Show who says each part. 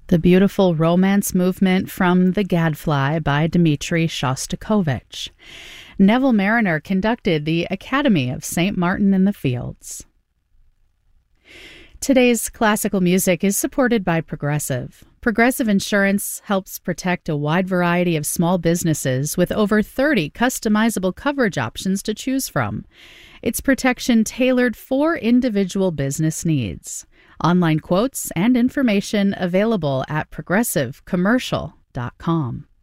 Speaker 1: The beautiful romance movement from The Gadfly by Dmitri Shostakovich. Neville Marriner conducted the Academy of St. Martin in the Fields. Today's classical music is supported by Progressive. Progressive Insurance helps protect a wide variety of small businesses with over 30 customizable coverage options to choose from. It's protection tailored for individual business needs. Online quotes and information available at progressivecommercial.com.